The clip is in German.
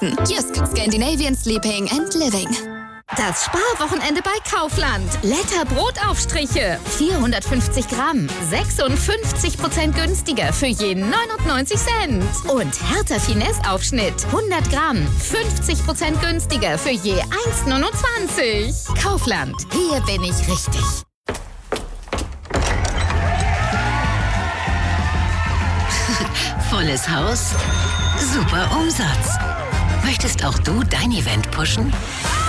Weihnachten. Jysk, Scandinavian Sleeping and Living. Das Sparwochenende bei Kaufland. Letter Brotaufstriche. 450 Gramm. 56% günstiger für je 99 Cent. Und Hertha Finesse Aufschnitt. 100 Gramm. 50% günstiger für je 1,29. Kaufland. Hier bin ich richtig. Volles Haus, super Umsatz. Möchtest auch du dein Event pushen?